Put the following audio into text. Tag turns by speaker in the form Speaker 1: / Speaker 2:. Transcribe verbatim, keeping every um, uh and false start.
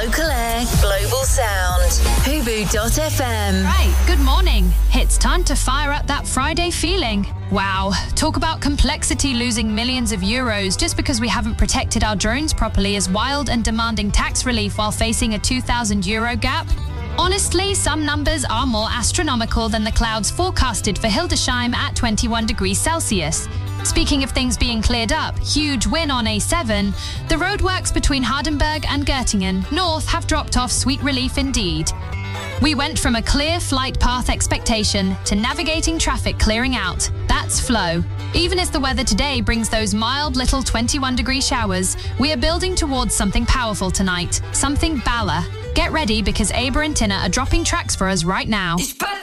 Speaker 1: Local air, global sound. Hubu dot f m.
Speaker 2: Right, good morning. It's time to fire up that Friday feeling. Wow, talk about complexity losing millions of euros just because we haven't protected our drones properly is wild and demanding tax relief while facing a two thousand euro gap. Honestly, some numbers are more astronomical than the clouds forecasted for Hildesheim at twenty-one degrees Celsius. Speaking of things being cleared up, huge win on A seven, the roadworks between Hardenberg and Göttingen north have dropped off sweet relief indeed. We went from a clear flight path expectation to navigating traffic clearing out. That's flow. Even as the weather today brings those mild little twenty-one degree showers, we are building towards something powerful tonight, something Bala. Get ready because Aber and Tina are dropping tracks for us right now.